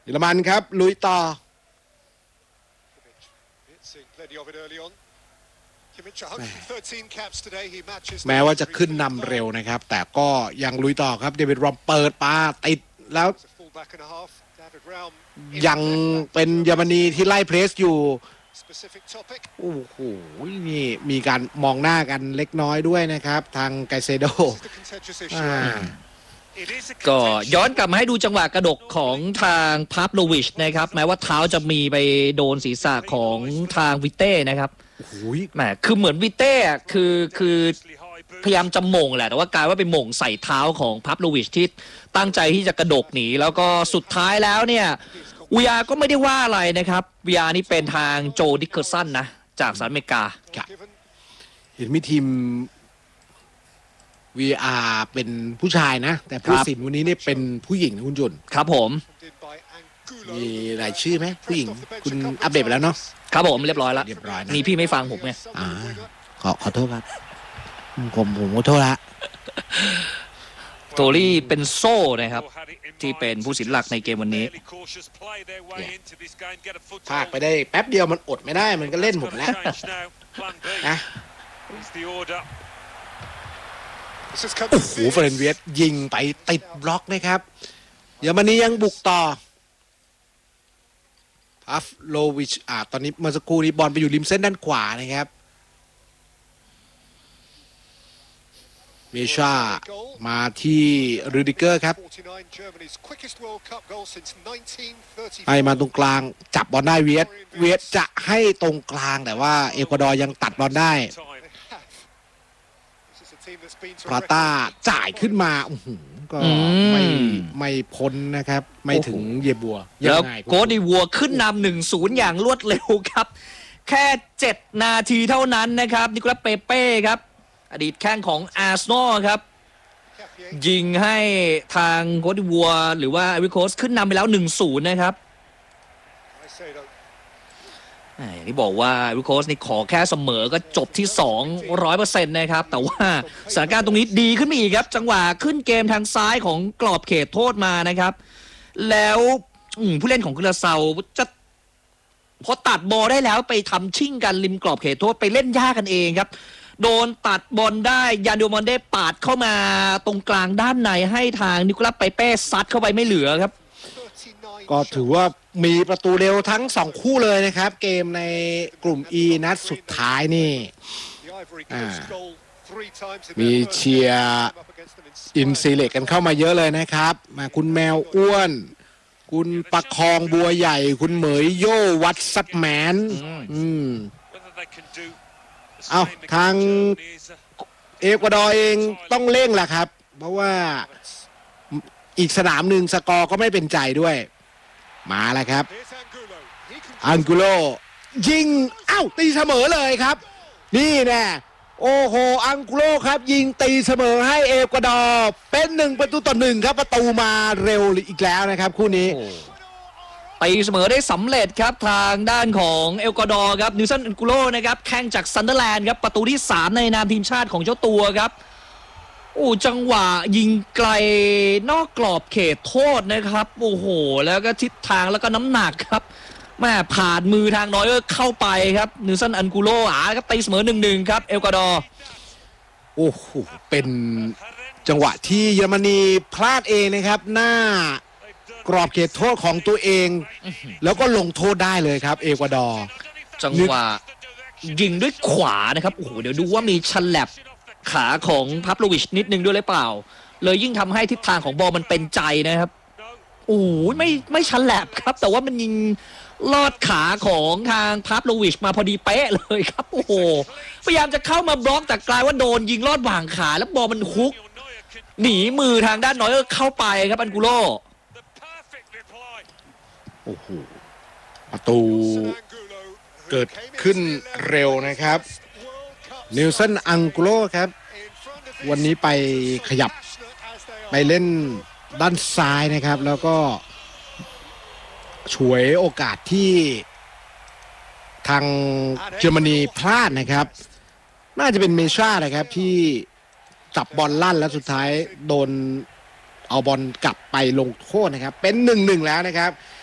เยอรมันครับลุยต่อแม้ว่าจะขึ้นนำเร็วนะครับแต่ก็ยังลุยต่อครับเดวิดรอมเปิดปาติดแล้วยังเป็นเยอรมนีที่ไล่เพรสอยู่โอ้โหนี่มีการมองหน้ากันเล็กน้อยด้วยนะครับทางไกเซโดก็ย้อนกลับมาให้ดูจังหวะกระดกของทางพาฟโลวิชนะครับแม้ว่าเท้าจะมีไปโดนศีรษะของทางวิเต้นะครับแหมคือเหมือนวิเต้คือพยายามจะหม่งแหละแต่ว่ากลายว่าไปหม่งใส่เท้าของพาฟโลวิชที่ตั้งใจที่จะกระดกหนีแล้วก็สุดท้ายแล้วเนี่ยวีอาร์ก็ไม่ได้ว่าอะไรนะครับวีอาร์นี่เป็นทางโจดิคเคอร์สันนะจากสหรัฐอเมริกาเห็นมีทีม VR เป็นผู้ชายนะแต่ผู้สินวันนี้เนี่ยเป็นผู้หญิงนะคุณจุนครับผมมีรายชื่อไหมผู้หญิงคุณอัปเดตไปแล้วเนาะครับผมเรียบร้อยแล้วนี่พี่ไม่ฟังผมไงขอโทษครับผมขอโทษละโทรี่เป็นโซ่นะครับที่เป็นผู้สินหลักในเกมวันนี้พากไปได้แป๊บเดียวมันอดไม่ได้มันก็เล่นหมดแล้วนะโอ้โหเฟรนเวียสยิงไปติดบล็อกนะครับเยอรมนียังบุกต่อพาฟโลวิชตอนนี้เมื่อสักครู่นี้บอลไปอยู่ริมเส้นด้านขวานะครับเมชามาที่รูดิเกอร์ครับไปมาตรงกลางจับบอลได้เวียสจะให้ตรงกลางแต่ว่าเอกวาดอร์ยังตัดบอลได้พราต้าจ่ายขึ้นมาก็ไม่พ้นนะครับไม่ถึงเยบัวแล้วโกดิวัวขึ้นนำ 1-0 อย่างรวดเร็วครับแค่7นาทีเท่านั้นนะครับนิโคลัสเปเป้ครับอดีตแข้งของอาร์เซนอลครับยิงให้ทางโกดิวัวหรือว่าไอวิโคสขึ้นนำไปแล้ว 1-0 นะครับอย่างที่บอกว่าวิโคสนี่ขอแค่เสมอก็จบที่ 200% นะครับแต่ว่าสถานการณ์ตรงนี้ดีขึ้นมาอีกครับจังหวะขึ้นเกมทางซ้ายของกรอบเขตโทษมานะครับแล้วผู้เล่นของกุลาเซาจะพอตัดบอลได้แล้วไปทำชิ่งกันริมกรอบเขตโทษไปเล่นยากกันเองครับโดนตัดบอลได้ยานโดมอนเดปาดเข้ามาตรงกลางด้านในให้ทางนิโคลัสเปเป้ซัดเข้าไปไม่เหลือครับก็ถือว่ามีประตูเร็วทั้ง2คู่เลยนะครับเกมในกลุ่ม E นัดสุดท้ายนี่มีเชียร์อินซีเล็กกันเข้ามาเยอะเลยนะครับมาคุณแมวอ้วนคุณประคองบัวใหญ่คุณเหมยโย่วัดซัดแมนเอาทางเอกวาดอร์เองต้องเร่งแหละครับเพราะว่าอีกสนามหนึ่งสกอร์ก็ไม่เป็นใจด้วยมาแล้วครับอังกุโลยิงตีเสมอเลยครับนี่แน่โอ้โหอังกุโลครับยิงตีเสมอให้เอกวาดอร์เป็น1-1ครับประตูมาเร็วอีกแล้วนะครับคู่นี้ตีเสมอได้สำเร็จครับทางด้านของเอกวาดอร์ครับนิวซันอังกุโลนะครับแข่งจากซันเดอร์แลนด์ครับประตูที่3ในนามทีมชาติของเจ้าตัวครับจังหวะยิงไกลนอกกรอบเขตโทษนะครับโอ้โหแล้วก็ทิศทางแล้วก็น้ำหนักครับแม่ผ่านมือทางน้อยเข้าไปครับนิวซันอันกุโลครับตีเสมอ 1-1 ครับเอกวาดอร์โอ้โหเป็นจังหวะที่เยอรมนีพลาดเองนะครับหน้ากรอบเขตโทษของตัวเองแล้วก็ลงโทษได้เลยครับเอกวาดอร์จังหวะยิงด้วยขวานะครับโอ้โหเดี๋ยวดูว่ามีฉลับขาของพาฟโลวิชนิดนึงด้วยหรือเปล่าเลยยิ่งทำให้ทิศทางของบอลมันเป็นใจนะครับโอ้ยไม่ฉลับครับแต่ว่ามันยิงลอดขาของทางพาฟโลวิชมาพอดีเป๊ะเลยครับโอ้โหพยายามจะเข้ามาบล็อกแต่กลายว่าโดนยิงลอดหว่างขาแล้วบอลมันฮุกหนีมือทางด้านน้อยเข้าไปครับอันกุโลโอ้โหประตูเกิดขึ้นเร็วนะครับนิวซันอังกุโลครับวันนี้ไปขยับไปเล่นด้านซ้ายนะครับแล้วก็ฉวยโอกาสที่ทางเยอรมนีพลาดนะครับน่าจะเป็นเมชานะครับที่จับบอลลั่นแล้วสุดท้ายโดนเอาบอลกลับไปลงโทษนะครับเป็น1-1แล้วนะครับ